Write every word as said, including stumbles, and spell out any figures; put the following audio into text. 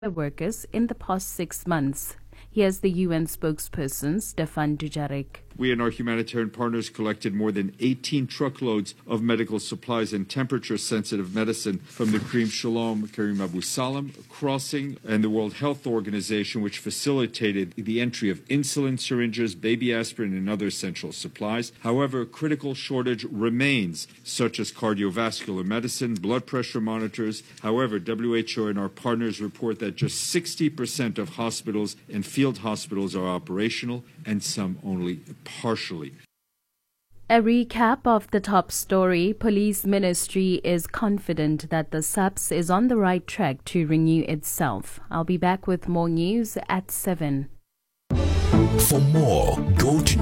workers in the past six months. Here's the U N spokesperson, Stefan Dujarric. We and our humanitarian partners collected more than eighteen truckloads of medical supplies and temperature-sensitive medicine from the Karim Shalom Karim Abu Salam crossing and the World Health Organization, which facilitated the entry of insulin syringes, baby aspirin, and other essential supplies. However, critical shortage remains, such as cardiovascular medicine, blood pressure monitors. However, W H O and our partners report that just sixty percent of hospitals and field hospitals are operational, and some only partially. A recap of the top story. Police Ministry is confident that the S A P S is on the right track to renew itself. I'll be back with more news at seven. For more, go to